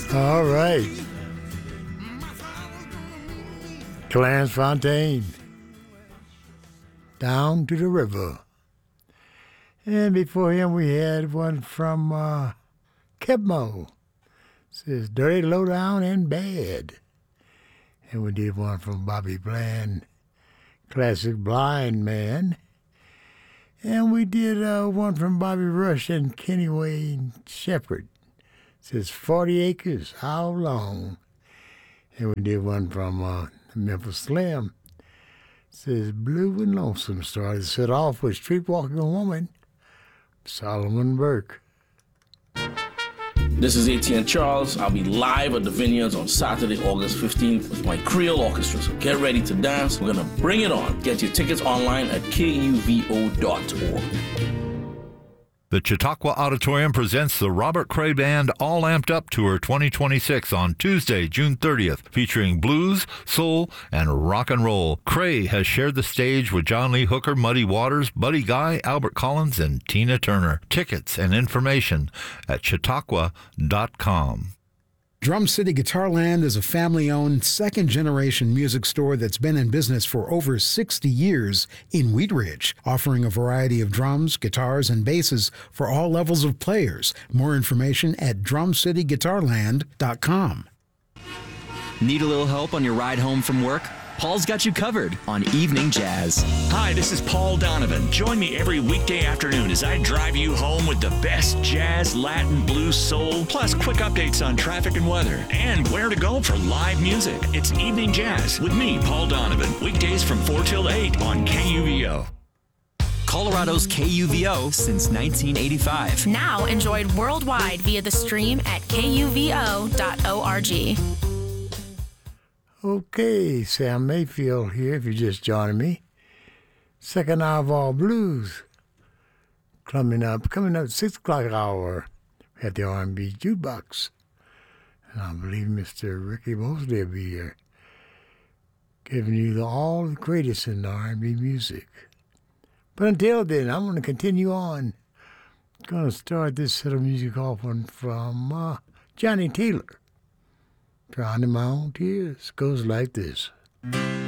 All right. Clarence Fontaine. Down to the river. And before him, we had one from Kebmo. Says Dirty, Low Down, and Bad. And we did one from Bobby Bland, classic Blind Man. And we did one from Bobby Rush and Kenny Wayne Shepherd. Says 40 Acres, How Long? And we did one from Memphis Slim. Says Blue and Lonesome. Started to set off with Streetwalking Woman, Solomon Burke. This is ATN Charles. I'll be live at the Vineyards on Saturday, August 15th with my Creole Orchestra. So get ready to dance. We're going to bring it on. Get your tickets online at kuvo.org. The Chautauqua Auditorium presents the Robert Cray Band All Amped Up Tour 2026 on Tuesday, June 30th, featuring blues, soul, and rock and roll. Cray has shared the stage with John Lee Hooker, Muddy Waters, Buddy Guy, Albert Collins, and Tina Turner. Tickets and information at chautauqua.com. Drum City Guitarland is a family-owned, second-generation music store that's been in business for over 60 years in Wheat Ridge, offering a variety of drums, guitars, and basses for all levels of players. More information at drumcityguitarland.com. Need a little help on your ride home from work? Paul's got you covered on Evening Jazz. Hi, this is Paul Donovan. Join me every weekday afternoon as I drive you home with the best jazz, Latin, blues, soul, plus quick updates on traffic and weather, and where to go for live music. It's Evening Jazz with me, Paul Donovan, weekdays from 4 till 8 on KUVO. Colorado's KUVO since 1985. Now enjoyed worldwide via the stream at kuvo.org. Okay, Sam Mayfield here, if you're just joining me. Second hour of all blues. Coming up 6 o'clock hour at the R&B Jukebox. And I believe Mr. Ricky Mosley will be here, giving you all the greatest in R&B music. But until then, I'm going to continue on. I'm going to start this set of music off from Johnny Taylor. Drowning My Own Tears. Goes like this.